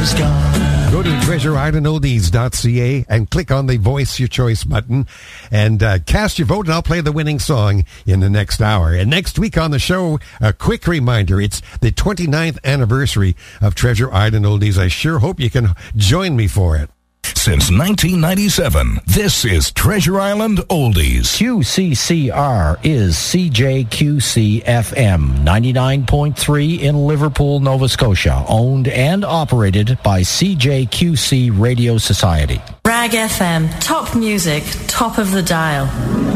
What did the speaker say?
sky. Go to treasureislandoldies.ca and click on the Voice Your Choice button and cast your vote, and I'll play the winning song in the next hour. And next week on the show, a quick reminder, it's the 29th anniversary of Treasure Island Oldies. I sure hope you can join me for it. Since 1997, this is Treasure Island Oldies. QCCR is CJQC-FM 99.3 in Liverpool, Nova Scotia, owned and operated by CJQC Radio Society. Rag FM, top music, top of the dial.